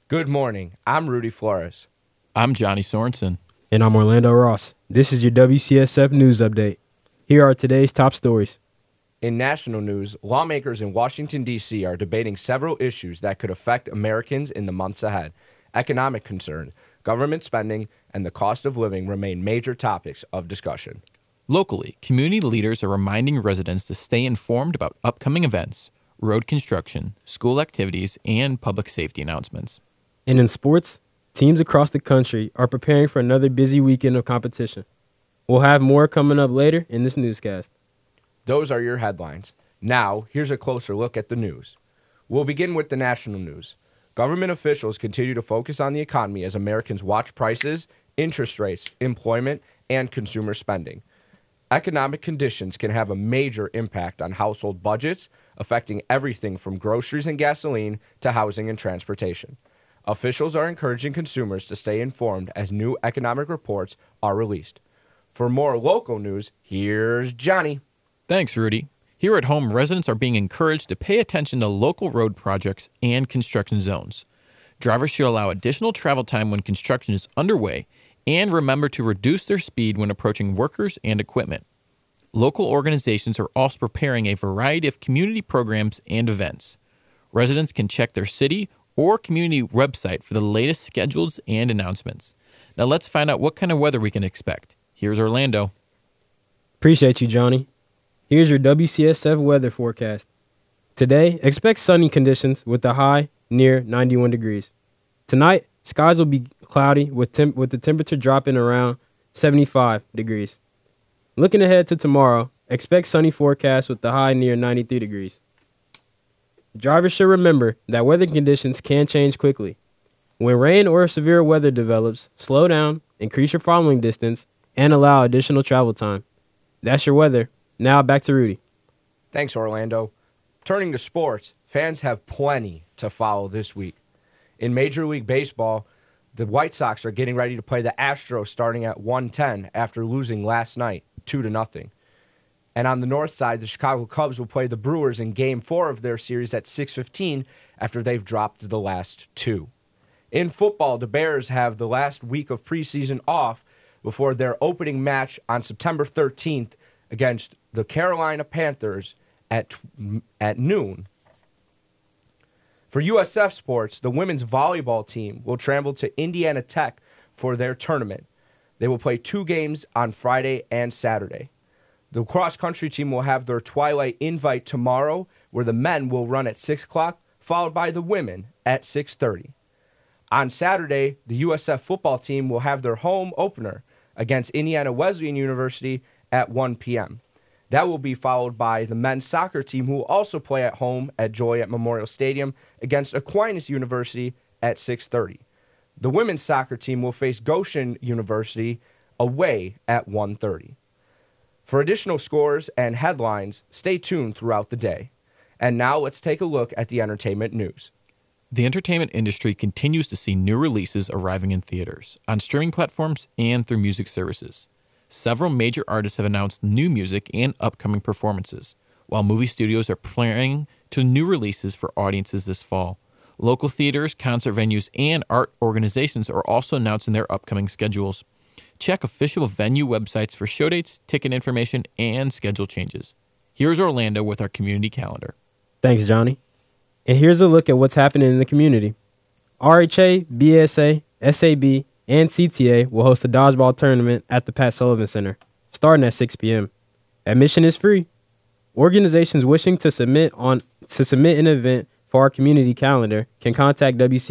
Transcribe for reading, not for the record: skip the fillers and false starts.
Good morning. I'm Rudy Flores. I'm Johnny Sorensen. And I'm Orlando Ross. This is your WCSF News Update. Here are today's top stories. In national news, lawmakers in Washington, D.C. are debating several issues that could affect Americans in the months ahead. Economic concern, government spending, and the cost of living remain major topics of discussion. Locally, community leaders are reminding residents to stay informed about upcoming events, road construction, school activities, and public safety announcements. And in sports, teams across the country are preparing for another busy weekend of competition. We'll have more coming up later in this newscast. Those are your headlines. Now, here's a closer look at the news. We'll begin with the national news. Government officials continue to focus on the economy as Americans watch prices, interest rates, employment, and consumer spending. Economic conditions can have a major impact on household budgets, affecting everything from groceries and gasoline to housing and transportation. Officials are encouraging consumers to stay informed as new economic reports are released. For more local news, here's Johnny. Thanks, Rudy. Here at home, residents are being encouraged to pay attention to local road projects and construction zones. Drivers should allow additional travel time when construction is underway and remember to reduce their speed when approaching workers and equipment. Local organizations are also preparing a variety of community programs and events. Residents can check their city or community website for the latest schedules and announcements. Now let's find out what kind of weather we can expect. Here's Orlando. Appreciate you, Johnny. Here's your WCSF weather forecast. Today, expect sunny conditions with a high near 91 degrees. Tonight, skies will be cloudy with the temperature dropping around 75 degrees. Looking ahead to tomorrow, expect sunny forecast with the high near 93 degrees. Drivers should remember that weather conditions can change quickly. When rain or severe weather develops, slow down, increase your following distance, and allow additional travel time. That's your weather. Now back to Rudy. Thanks, Orlando. Turning to sports, fans have plenty to follow this week. In Major League Baseball, the White Sox are getting ready to play the Astros starting at 1:10 after losing last night 2-0. And on the north side, the Chicago Cubs will play the Brewers in Game 4 of their series at 6:15 after they've dropped the last two. In football, the Bears have the last week of preseason off before their opening match on September 13th against the Carolina Panthers at noon. For USF sports, the women's volleyball team will travel to Indiana Tech for their tournament. They will play 2 games on Friday and Saturday. The cross-country team will have their Twilight Invite tomorrow, where the men will run at 6 o'clock, followed by the women at 6:30. On Saturday, the USF football team will have their home opener against Indiana Wesleyan University at 1 p.m. That will be followed by the men's soccer team, who will also play at home at Joliet Memorial Stadium against Aquinas University at 6:30. The women's soccer team will face Goshen University away at 1:30. For additional scores and headlines, stay tuned throughout the day. And now let's take a look at the entertainment news. The entertainment industry continues to see new releases arriving in theaters, on streaming platforms, and through music services. Several major artists have announced new music and upcoming performances, while movie studios are planning to new releases for audiences this fall. Local theaters, concert venues, and art organizations are also announcing their upcoming schedules. Check official venue websites for show dates, ticket information, and schedule changes. Here's Orlando with our community calendar. Thanks, Johnny. And here's a look at what's happening in the community. RHA, BSA, SAB, and CTA will host a dodgeball tournament at the Pat Sullivan Center, starting at 6 p.m. Admission is free. Organizations wishing to submit an event for our community calendar can contact WC